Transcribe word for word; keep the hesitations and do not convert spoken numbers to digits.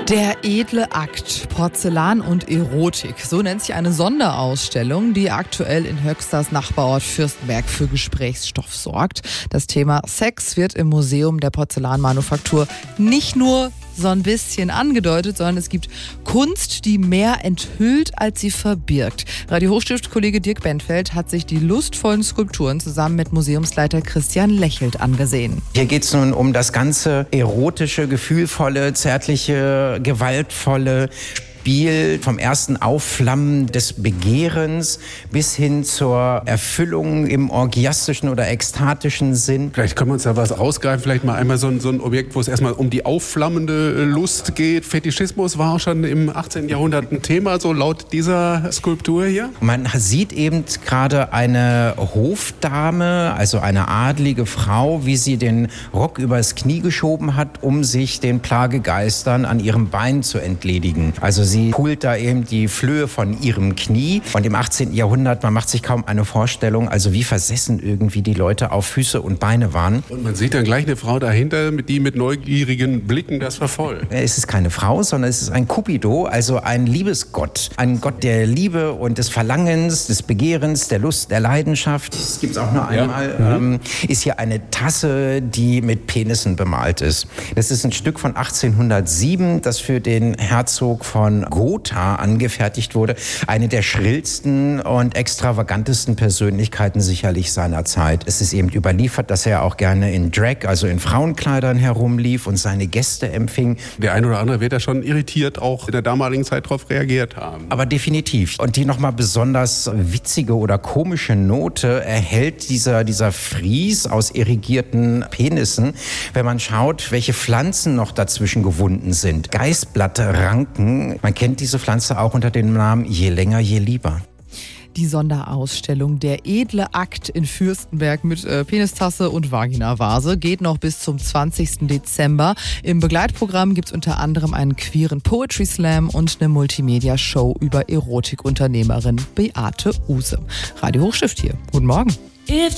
Der edle Akt, Porzellan und Erotik. So nennt sich eine Sonderausstellung, die aktuell in Höxters Nachbarort Fürstenberg für Gesprächsstoff sorgt. Das Thema Sex wird im Museum der Porzellanmanufaktur nicht nur so ein bisschen angedeutet, sondern es gibt Kunst, die mehr enthüllt, als sie verbirgt. Radio Hochstift-Kollege Dirk Benfeld hat sich die lustvollen Skulpturen zusammen mit Museumsleiter Christian Lächelt angesehen. Hier geht es nun um das ganze erotische, gefühlvolle, zärtliche, gewaltvolle Spiel vom ersten Aufflammen des Begehrens bis hin zur Erfüllung im orgiastischen oder ekstatischen Sinn. Vielleicht können wir uns da was rausgreifen, vielleicht mal einmal so ein, so ein Objekt, wo es erstmal um die aufflammende Lust geht. Fetischismus war auch schon im achtzehnten Jahrhundert ein Thema, so laut dieser Skulptur hier. Man sieht eben gerade eine Hofdame, also eine adlige Frau, wie sie den Rock übers Knie geschoben hat, um sich den Plagegeistern an ihrem Bein zu entledigen. Also sie pult da eben die Flöhe von ihrem Knie. Und im achtzehnten Jahrhundert, man macht sich kaum eine Vorstellung, also wie versessen irgendwie die Leute auf Füße und Beine waren. Und man sieht dann gleich eine Frau dahinter, die mit neugierigen Blicken das verfolgt. Es ist keine Frau, sondern es ist ein Cupido, also ein Liebesgott. Ein Gott der Liebe und des Verlangens, des Begehrens, der Lust, der Leidenschaft. Das gibt es auch nur einmal. Ja. Mhm. Ähm, ist hier eine Tasse, die mit Penissen bemalt ist. Das ist ein Stück von achtzehnhundertsieben, das für den Herzog von Gotha angefertigt wurde. Eine der schrillsten und extravagantesten Persönlichkeiten sicherlich seiner Zeit. Es ist eben überliefert, dass er auch gerne in Drag, also in Frauenkleidern herumlief und seine Gäste empfing. Der eine oder andere wird ja schon irritiert auch in der damaligen Zeit darauf reagiert haben. Aber definitiv. Und die nochmal besonders witzige oder komische Note erhält dieser, dieser Fries aus irrigierten Penissen, wenn man schaut, welche Pflanzen noch dazwischen gewunden sind. Geißblattranken. Man kennt diese Pflanze auch unter dem Namen Je länger, je lieber. Die Sonderausstellung Der edle Akt in Fürstenberg mit äh, Penistasse und Vaginavase geht noch bis zum zwanzigsten Dezember. Im Begleitprogramm gibt es unter anderem einen queeren Poetry Slam und eine Multimedia-Show über Erotikunternehmerin Beate Uhse. Radio Hochstift hier. Guten Morgen.